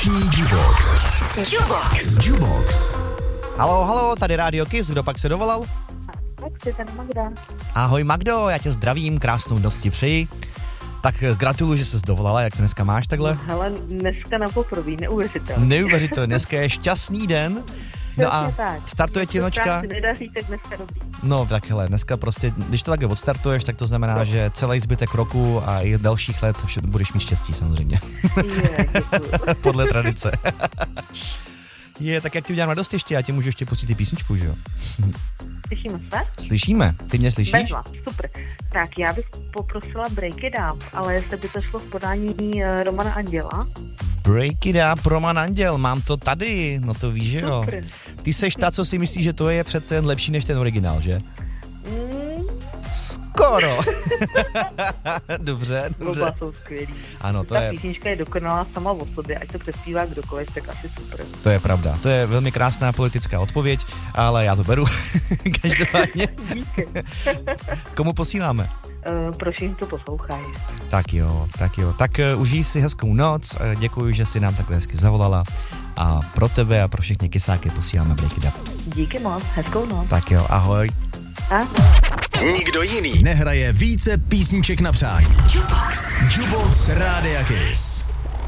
Vánoční Jukebox. Jukebox. Halo, tady Rádio Kiss, kdo pak se dovolal? Tak si ten Magda. Ahoj Magdo, já tě zdravím, krásnou noc ti přeji. Tak gratuluju, že ses dovolala, jak se dneska máš takhle? Hele, dneska na poprvé, neuvěřitelné. Neuvěřitelně, dneska je šťastný den. No a startuje ti nočka. Nedaří, tak dneska dobrý. No tak hele, dneska prostě, když to takhle odstartuješ, tak to znamená, že celý zbytek roku a i dalších let budeš mít štěstí samozřejmě. Podle tradice. Tak jak ti udělám radost ještě, já ti můžu ještě pustit ty písničku, že jo? Slyšíme se? Slyšíme, ty mě slyšíš? Bezva, super. Tak já bych poprosila Break It Up, ale jestli by to šlo v podání Romana Anděla. Break It Up, Roman Anděl, mám to tady, no to víš, že jo? Super. Ty seš ta, co si myslí, že to je přece jen lepší než ten originál, že? Skoro. Dobře. Oba jsou skvělý. Ano, to ta je... písnička je dokonalá sama o sobě, ať to přespívá kdokoliv, tak asi super. To je pravda, to je velmi krásná politická odpověď, ale já to beru. Každopádně. Díky. Komu posíláme? Pro všichni to poslouchají. Tak jo. Tak užij si hezkou noc, děkuji, že jsi nám takhle hezky zavolala a pro tebe a pro všechny kysáky posíláme Break It Up. Díky moc, hezkou noc. Tak jo, ahoj. Nikdo jiný nehraje více písniček na přání. Jukebox Rádia Kiss.